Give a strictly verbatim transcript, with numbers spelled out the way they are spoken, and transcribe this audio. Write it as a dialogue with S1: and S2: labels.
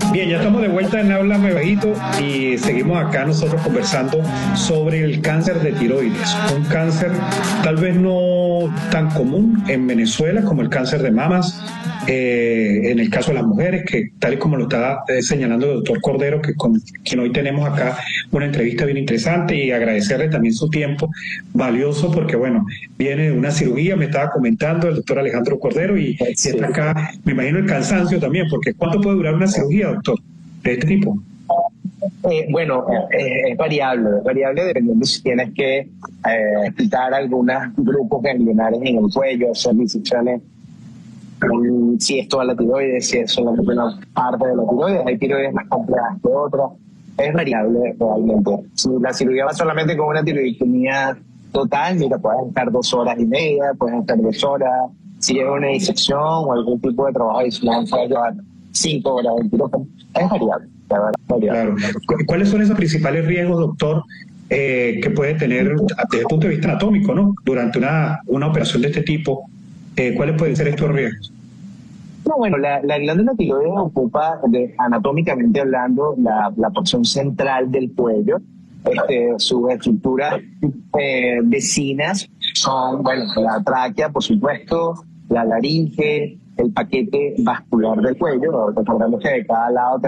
S1: Bien, ya estamos de vuelta en Háblame Bajito y seguimos acá nosotros conversando sobre el cáncer de tiroides, un cáncer tal vez no tan común en Venezuela como el cáncer de mamas, eh, en el caso de las mujeres, que tal y como lo está eh, señalando el doctor Cordero, que con quien hoy tenemos acá una entrevista bien interesante, y agradecerle también su tiempo valioso porque, bueno, viene de una cirugía, me estaba comentando el doctor Alejandro Cordero, y, y está acá, me imagino el cansancio también, porque ¿cuánto puede durar una cirugía, doctor, de este tipo?
S2: Eh, bueno, eh, es variable, es variable dependiendo si tienes que eh, quitar algunos grupos ganglionares en el cuello, hacer disecciones, um, si es toda la tiroides, si es solamente una parte de la tiroides, hay tiroides más complejas que otras, es variable realmente. Si la cirugía va solamente con una tiroidectomía total, mira, puedes estar dos horas y media, puedes estar dos horas, si es una disección o algún tipo de trabajo adicional, puede llevar cinco horas de quirófano, es variable.
S1: Claro. ¿Cuáles son esos principales riesgos, doctor, eh, que puede tener desde el punto de vista anatómico, ¿no? Durante una, una operación de este tipo? Eh, ¿Cuáles pueden ser estos riesgos?
S2: No, bueno, la, la glándula tiroides ocupa, de, anatómicamente hablando, la, la porción central del cuello. Este, sus estructuras eh, vecinas son, bueno, la tráquea, por supuesto, la laringe, el paquete vascular del cuello. Recordemos que de cada lado